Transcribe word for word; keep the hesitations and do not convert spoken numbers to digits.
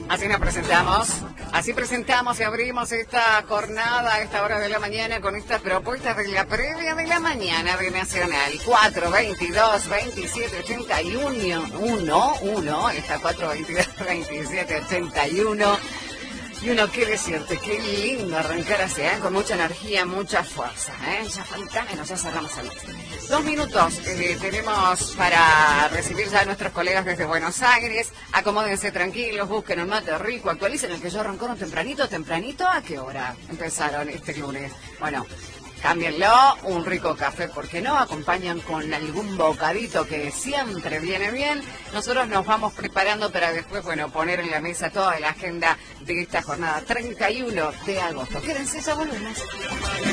Así nos presentamos, así presentamos y abrimos esta jornada a esta hora de la mañana con estas propuestas de la previa de la mañana de Nacional. cuatro veintidós veintisiete ochenta y uno, uno, uno, está cuatro veintidós veintisiete ochenta y uno. Y uno quiere decirte, qué lindo arrancar así, ¿eh? Con mucha energía, mucha fuerza, ¿eh? Ya falta menos, ya cerramos el mes. Dos minutos eh, tenemos para recibir ya a nuestros colegas desde Buenos Aires. Acomódense tranquilos, busquen un mate rico, actualicen el que yo arrancaron tempranito, tempranito. ¿A qué hora empezaron este lunes? Bueno, cámbienlo, un rico café, ¿por qué no? Acompañan con algún bocadito que siempre viene bien. Nosotros nos vamos preparando para después, bueno, poner en la mesa toda la agenda de esta jornada treinta y uno de agosto. Quédense, ya volvemos.